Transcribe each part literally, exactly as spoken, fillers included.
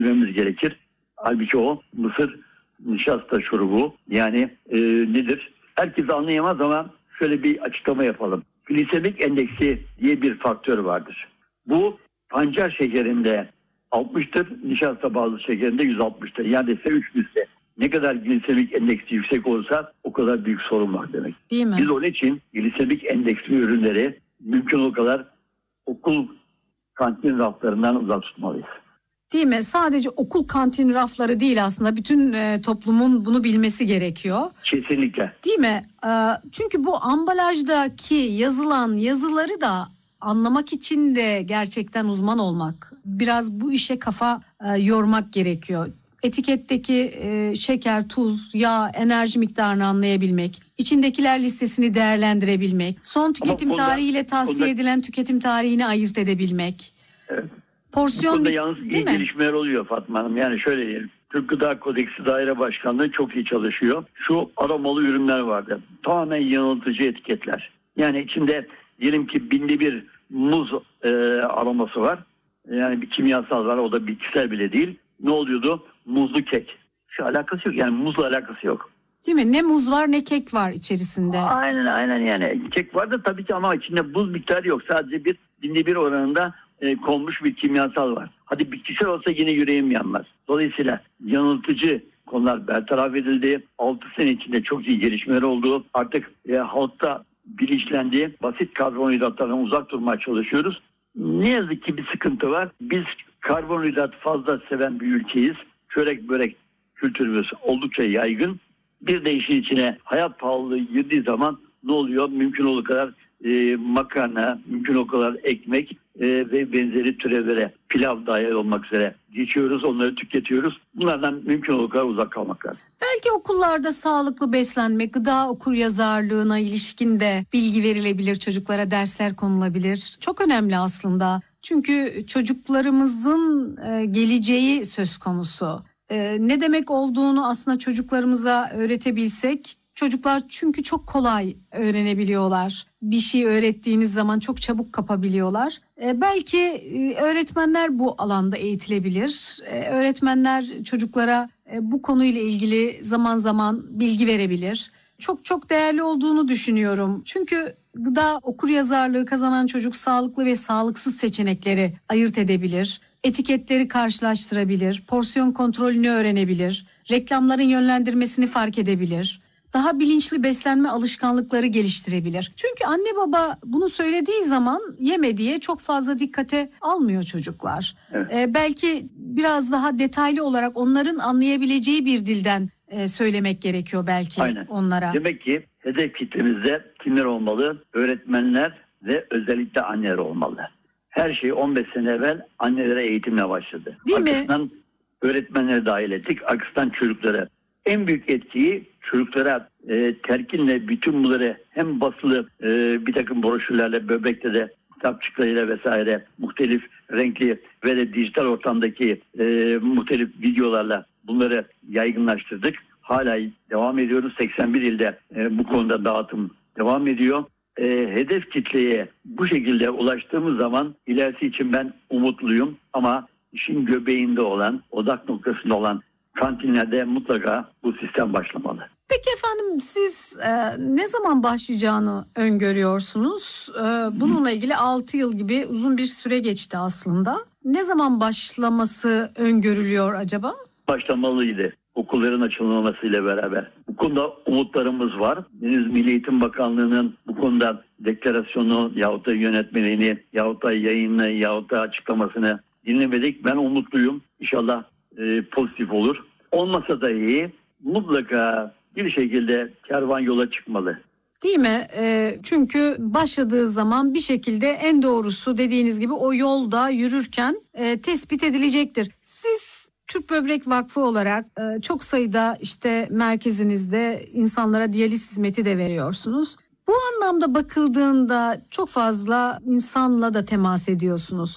bilmemiz gerekir. Halbuki o mısır nişasta şurubu yani e, nedir? Herkes anlayamaz ama şöyle bir açıklama yapalım. Glisemik endeksi diye bir faktör vardır. Bu pancar şekerinde altmıştır, nişasta bazlı şekerinde yüz altmıştır. Yani ise üç yüzde. Ne kadar glisemik endeksi yüksek olursa o kadar büyük sorun var demek. Değil mi? Biz onun için glisemik endeksli ürünleri mümkün o kadar okul kantin raflarından uzak tutmalıyız. Değil mi? Sadece okul kantin rafları değil aslında. Bütün e, toplumun bunu bilmesi gerekiyor. Kesinlikle. Değil mi? E, çünkü bu ambalajdaki yazılan yazıları da anlamak için de gerçekten uzman olmak. Biraz bu işe kafa e, yormak gerekiyor. Etiketteki e, şeker, tuz, yağ, enerji miktarını anlayabilmek, içindekiler listesini değerlendirebilmek, son tüketim konuda, tarihiyle tavsiye konuda... edilen tüketim tarihini ayırt edebilmek. Evet. Porsiyon, bu konuda yalnız iyi gelişmeler oluyor Fatma Hanım. Yani şöyle diyelim. Türk Gıda Kodeksi Daire Başkanlığı çok iyi çalışıyor. Şu aromalı ürünler vardı. Tamamen yanıltıcı etiketler. Yani içinde diyelim ki binde bir muz e, aroması var. Yani bir kimyasal var. O da bitkisel bile değil. Ne oluyordu? Muzlu kek. Şu alakası yok. Yani muzla alakası yok. Değil mi? Ne muz var ne kek var içerisinde. Aynen aynen yani. Kek var da tabii ki ama içinde buz miktarı yok. Sadece bir binde bir oranında e, konmuş bir kimyasal var. Hadi bitkisel olsa yine yüreğim yanmaz. Dolayısıyla yanıltıcı konular bertaraf edildi. altı sene içinde çok iyi gelişmeler oldu. Artık e, halkta bilinçlendi. Basit karbonhidratlardan uzak durmaya çalışıyoruz. Ne yazık ki bir sıkıntı var. Biz karbonhidrat fazla seven bir ülkeyiz. Çörek börek kültürümüz oldukça yaygın. Bir de işin içine hayat pahalılığı girdiği zaman ne oluyor? Mümkün olduğu kadar e, makarna, mümkün olduğu kadar ekmek e, ve benzeri türevlere, pilav dahil olmak üzere geçiyoruz, onları tüketiyoruz. Bunlardan mümkün olduğu kadar uzak kalmak lazım. Belki okullarda sağlıklı beslenme, gıda okuryazarlığına ilişkin de bilgi verilebilir, çocuklara dersler konulabilir. Çok önemli aslında. Çünkü çocuklarımızın e, geleceği söz konusu. E, ne demek olduğunu aslında çocuklarımıza öğretebilsek, çocuklar çünkü çok kolay öğrenebiliyorlar. Bir şey öğrettiğiniz zaman çok çabuk kapabiliyorlar. E, belki e, öğretmenler bu alanda eğitilebilir. E, öğretmenler çocuklara e, bu konuyla ilgili zaman zaman bilgi verebilir. Çok çok değerli olduğunu düşünüyorum. Çünkü gıda okuryazarlığı kazanan çocuk sağlıklı ve sağlıksız seçenekleri ayırt edebilir. Etiketleri karşılaştırabilir, porsiyon kontrolünü öğrenebilir, reklamların yönlendirmesini fark edebilir. Daha bilinçli beslenme alışkanlıkları geliştirebilir. Çünkü anne baba bunu söylediği zaman yeme diye çok fazla dikkate almıyor çocuklar. Evet. Ee, belki biraz daha detaylı olarak onların anlayabileceği bir dilden e, söylemek gerekiyor belki. Aynen. Onlara. Demek ki hedef kitlemizde kimler olmalı? Öğretmenler ve özellikle anneler olmalı. Her şey on beş sene evvel annelere eğitimle başladı. Değil Arkasından mi? öğretmenleri dahil ettik. Arkasından çocuklara. En büyük etkiyi çocuklara e, terkinle bütün bunları hem basılı e, bir takım broşürlerle, böbrekte de kitapçıklarıyla vesaire muhtelif renkli ve de dijital ortamdaki e, muhtelif videolarla bunları yaygınlaştırdık. Hala devam ediyoruz. seksen bir ilde e, bu konuda dağıtım devam ediyor. E, hedef kitleye bu şekilde ulaştığımız zaman ilerisi için ben umutluyum ama işin göbeğinde olan, odak noktasında olan kantinlerde mutlaka bu sistem başlamalı. Peki efendim siz e, ne zaman başlayacağını öngörüyorsunuz? E, bununla ilgili altı yıl gibi uzun bir süre geçti aslında. Ne zaman başlaması öngörülüyor acaba? Başlamalıydı. Okulların açılmamasıyla beraber. Bu konuda umutlarımız var. Deniz Milli Eğitim Bakanlığı'nın bu konuda deklarasyonu yahut da yönetmeliğini yahut da yayınını yahut da açıklamasını dinlemedik. Ben umutluyum. İnşallah e, pozitif olur. Olmasa dahi mutlaka bir şekilde kervan yola çıkmalı. Değil mi? E, çünkü başladığı zaman bir şekilde en doğrusu dediğiniz gibi o yolda yürürken e, tespit edilecektir. Siz Türk Böbrek Vakfı olarak e, çok sayıda işte merkezinizde insanlara diyaliz hizmeti de veriyorsunuz. Bu anlamda bakıldığında çok fazla insanla da temas ediyorsunuz.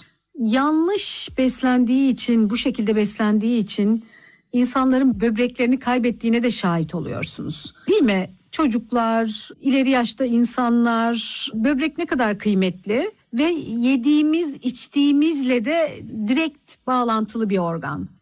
Yanlış beslendiği için, bu şekilde beslendiği için insanların böbreklerini kaybettiğine de şahit oluyorsunuz. Değil mi? Çocuklar, ileri yaşta insanlar, böbrek ne kadar kıymetli ve yediğimiz, içtiğimizle de direkt bağlantılı bir organ.